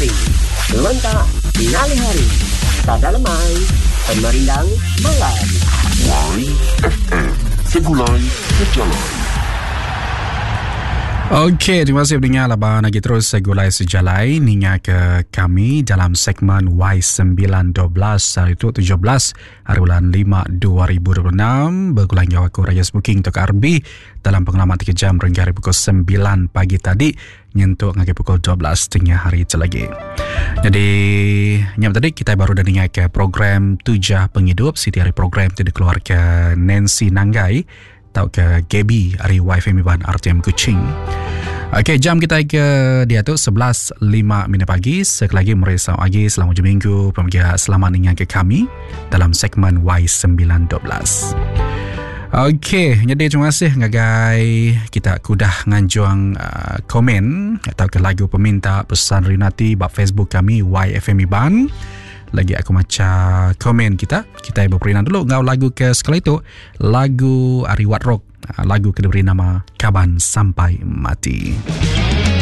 hari. Lontak Nali Hari. Tada lemai Pemerindang Malam. YFM Segulai Sejalan. Okey, terima kasih pendengar. Abang lagi terus Segulai Sejalai ninga ke kami dalam segmen Y912 hari itu 17 hari bulan 5 2026 bergulang jauh aku Raya Smoking Tok RB dalam pengalaman 3 jam hingga hari pukul 9 pagi tadi nyentuh ngaki pukul 12 tengah hari itu lagi. Jadi nyam tadi kita baru dah dengar ke program Tujah Penghidup. Siti hari program itu dikeluarkan Nancy Nanggai atau ke Gaby hari YFM Iban RTM Kuching. Okey, jam kita ke dia tu 11.05 pagi. Sekali lagi mari selamat pagi, selamat hujung minggu, pemirsa selamat dengan ke kami dalam segmen Y912. Okey, jadi terima kasih ngagai kita kudah nganjuang komen atau ke lagu peminta pesan Rinati bab Facebook kami YFM Iban. Lagi aku baca komen kita berperinan dulu ngau lagu ke sekali itu lagu Ariwat Rock, lagu kedua beri nama Kaban Sampai Mati.